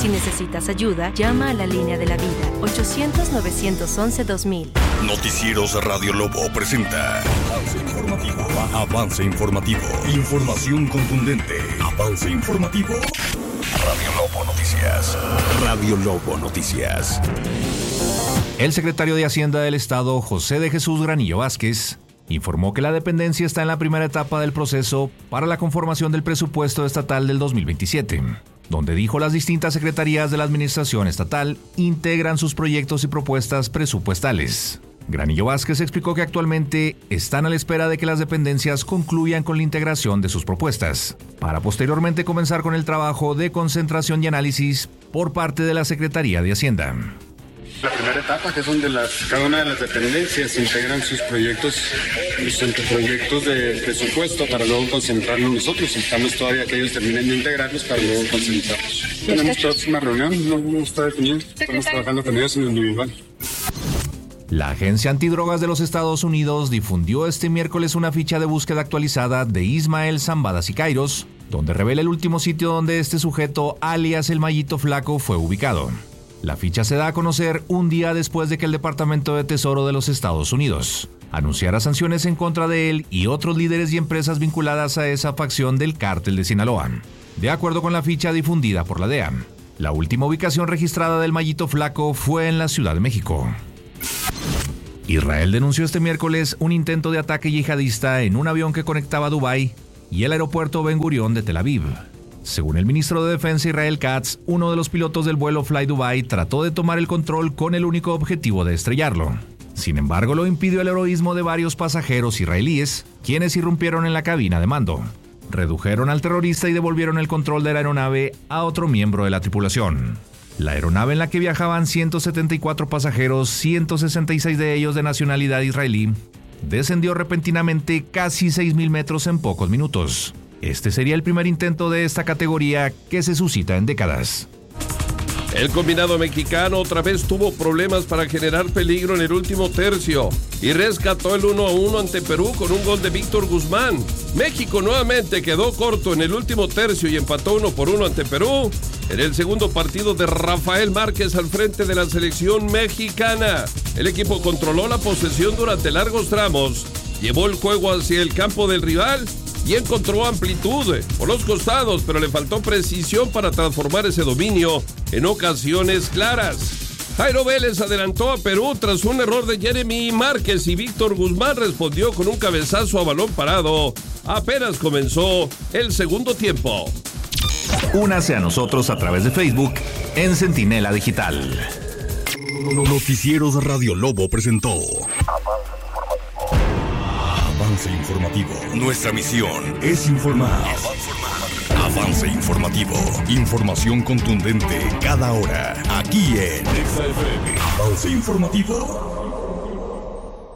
Si necesitas ayuda, llama a la línea de la vida, 800-911-2000. Noticieros Radio Lobo presenta Avance Informativo. Avance Informativo. Información contundente. Avance Informativo. Radio Lobo Noticias. Radio Lobo Noticias. El secretario de Hacienda del Estado, José de Jesús Granillo Vázquez, informó que la dependencia está en la primera etapa del proceso para la conformación del presupuesto estatal del 2027, donde dijo las distintas secretarías de la administración estatal integran sus proyectos y propuestas presupuestales. Granillo Vázquez explicó que actualmente están a la espera de que las dependencias concluyan con la integración de sus propuestas, para posteriormente comenzar con el trabajo de concentración y análisis por parte de la Secretaría de Hacienda. La primera etapa, que es donde cada una de las dependencias integran sus proyectos de presupuesto para luego concentrarnos nosotros. Estamos todavía que ellos terminen de integrarlos para luego concentrarnos. Tenemos próxima reunión, no está definido. Estamos trabajando con ellos en el individual. La Agencia Antidrogas de los Estados Unidos difundió este miércoles una ficha de búsqueda actualizada de Ismael Zambada Siqueiros, donde revela el último sitio donde este sujeto, alias el Mallito Flaco, fue ubicado. La ficha se da a conocer un día después de que el Departamento de Tesoro de los Estados Unidos anunciara sanciones en contra de él y otros líderes y empresas vinculadas a esa facción del cártel de Sinaloa. De acuerdo con la ficha difundida por la DEA, la última ubicación registrada del Mallito Flaco fue en la Ciudad de México. Israel denunció este miércoles un intento de ataque yihadista en un avión que conectaba Dubái y el aeropuerto Ben Gurión de Tel Aviv. Según el ministro de Defensa Israel Katz, uno de los pilotos del vuelo Fly Dubai trató de tomar el control con el único objetivo de estrellarlo. Sin embargo, lo impidió el heroísmo de varios pasajeros israelíes, quienes irrumpieron en la cabina de mando. Redujeron al terrorista y devolvieron el control de la aeronave a otro miembro de la tripulación. La aeronave en la que viajaban 174 pasajeros, 166 de ellos de nacionalidad israelí, descendió repentinamente casi 6.000 metros en pocos minutos. Este sería el primer intento de esta categoría que se suscita en décadas. El combinado mexicano otra vez tuvo problemas para generar peligro en el último tercio y rescató el 1-1 ante Perú con un gol de Víctor Guzmán. México nuevamente quedó corto en el último tercio y empató 1-1 ante Perú en el segundo partido de Rafael Márquez al frente de la selección mexicana. El equipo controló la posesión durante largos tramos, llevó el juego hacia el campo del rival y encontró amplitud por los costados, pero le faltó precisión para transformar ese dominio en ocasiones claras. Jairo Vélez adelantó a Perú tras un error de Jeremy Márquez y Víctor Guzmán respondió con un cabezazo a balón parado. Apenas comenzó el segundo tiempo. Únase a nosotros a través de Facebook en Centinela Digital. Noticieros Radio Lobo presentó Avance Informativo. Nuestra misión es informar. Avance Informativo. Información contundente cada hora. Aquí en XFM. Avance Informativo.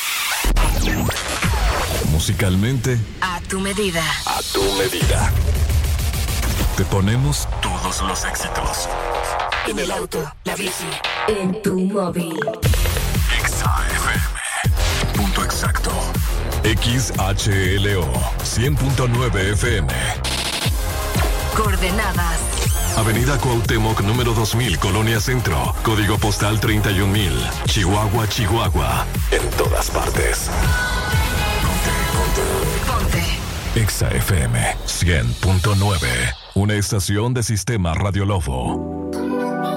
Musicalmente. A tu medida. A tu medida. Te ponemos todos los éxitos. En el auto, la bici, en tu móvil. XFM. Punto exacto. XHLO 100.9 FM. Coordenadas: Avenida Cuauhtémoc, número 2000, Colonia Centro. Código postal 31000. Chihuahua, Chihuahua. En todas partes. Ponte. XFM 100.9. Una estación de Sistema Radio Lobo.